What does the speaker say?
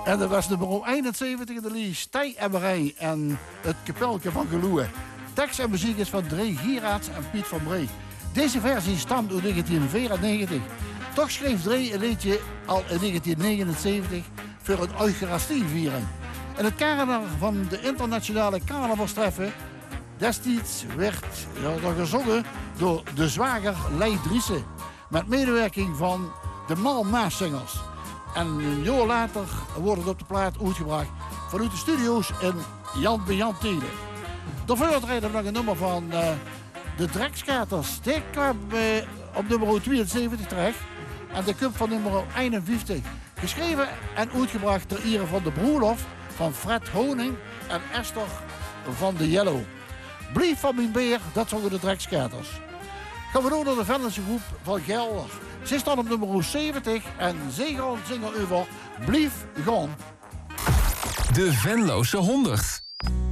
En dat was nummer 71 in de lijst. Tij Emmerij en het kapelke van Geloe. Tekst en muziek is van Dre Gieraerts en Piet van Bree. Deze versie stamt uit 1994. Toch schreef Dre een liedje al in 1979 voor een Eucharistieviering. In het kader van de internationale carnavalstreffen destijds werd er gezongen door de zwager Lei Driessen. Met medewerking van de Mal Maassingers. En een jaar later wordt het op de plaat uitgebracht vanuit de studio's in Jan bij Jan Tiele. Daarvoor rijden we nog een nummer van de Drekskaters. Die kwam op nummer 72 terecht. En de cup van nummer 51. Geschreven en uitgebracht ter ere van de broerlof van Fred Honing en Esther van de Yellow. Blief van mijn beer, dat zongen de Drekskaters. Gaan we door naar de Venlose groep van Gelder. Ze staan op nummer 70 en ze gaan zingen over Blief gaan. De Venlose 100.